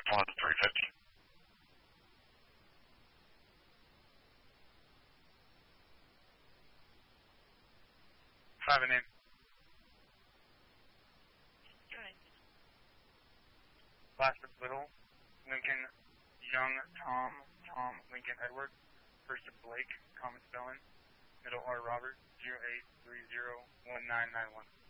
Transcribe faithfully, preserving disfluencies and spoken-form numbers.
one three fifty. Five and name. Last of Little, Lincoln, Young, Tom, Tom, Lincoln, Edward. First of Blake, common spelling. Middle R Robert, zero eight three zero one nine nine one.